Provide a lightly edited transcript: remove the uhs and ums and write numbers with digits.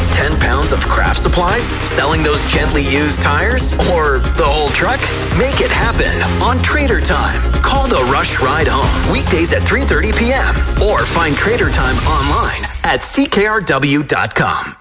Need 10 pounds of craft supplies? Selling those gently used tires? Or the whole truck? Make it happen on Trader Time. Call the Rush Ride Home weekdays at 3:30 p.m. or find Trader Time online at ckrw.com.